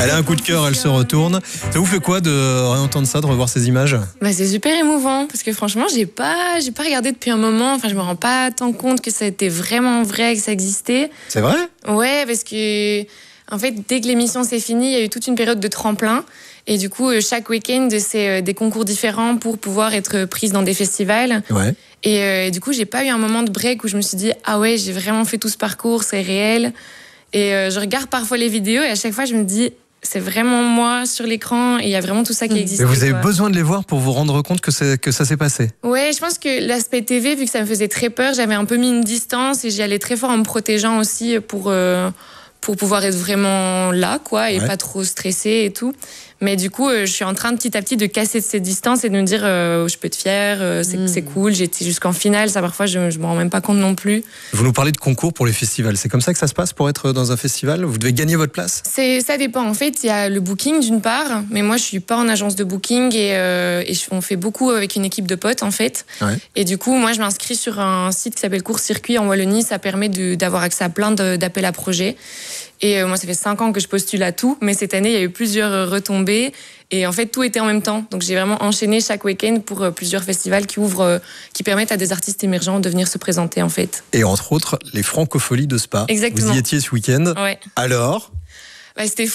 Elle a un coup de cœur, elle se retourne. Ça vous fait quoi de réentendre ça, de revoir ces images ? C'est super émouvant parce que franchement, j'ai pas regardé depuis un moment. Enfin, je me rends pas tant compte que ça a été vraiment vrai, que ça existait. C'est vrai ? Ouais, parce que en fait, dès que l'émission s'est finie, il y a eu toute une période de tremplin. Et du coup, chaque week-end, c'est des concours différents pour pouvoir être prise dans des festivals. Ouais. Et du coup, j'ai pas eu un moment de break où je me suis dit « Ah ouais, j'ai vraiment fait tout ce parcours, c'est réel ». Et je regarde parfois les vidéos et à chaque fois, je me dis « C'est vraiment moi sur l'écran et il y a vraiment tout ça qui existe ». Et vous avez besoin de les voir pour vous rendre compte que ça s'est passé ? Ouais, je pense que l'aspect TV, vu que ça me faisait très peur, j'avais un peu mis une distance et j'y allais très fort en me protégeant aussi pour pouvoir être vraiment là, quoi, et pas trop stressée et tout. Mais du coup, je suis en train petit à petit de casser cette distance et de me dire je peux être fière, c'est cool, j'ai été jusqu'en finale, ça parfois je me rends même pas compte non plus. Vous nous parlez de concours pour les festivals, c'est comme ça que ça se passe pour être dans un festival ? Vous devez gagner votre place ? Ça dépend, en fait, il y a le booking d'une part, mais moi je suis pas en agence de booking et on fait beaucoup avec une équipe de potes en fait. Ouais. Et du coup, moi je m'inscris sur un site qui s'appelle Court Circuit en Wallonie, ça permet d'avoir accès à plein d'appels à projets. Et moi, ça fait 5 ans que je postule à tout, mais cette année, il y a eu plusieurs retombées. Et en fait, tout était en même temps. Donc, j'ai vraiment enchaîné chaque week-end pour plusieurs festivals qui permettent à des artistes émergents de venir se présenter, en fait. Et entre autres, les Francopholies de Spa. Exactement. Vous y étiez ce week-end. Ouais. Alors ? C'était